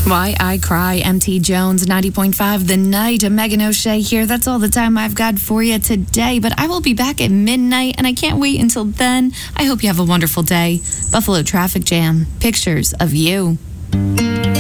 Why I Cry, MT Jones, 90.5 The Night. Megan O'Shea here. That's all the time I've got for you today, but I will be back at midnight, and I can't wait until then. I hope you have a wonderful day. Buffalo Traffic Jam, pictures of you.